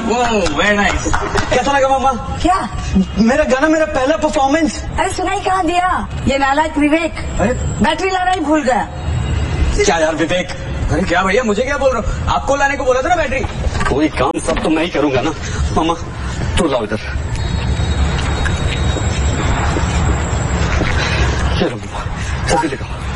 Very nice. कैसा लगा मामा? क्या? मेरा गाना, मेरा पहला परफॉर्मेंस। अरे सुनाई कहाँ दिया? ये नालायक विवेक बैटरी लाना ही भूल गया। क्या यार विवेक? अरे क्या भैया, मुझे क्या बोल रहे हो? आपको लाने को बोला था ना बैटरी। कोई काम सब तो मैं ही करूंगा ना। मामा तू लाओ इधर। चलो मामा जल्दी लेकर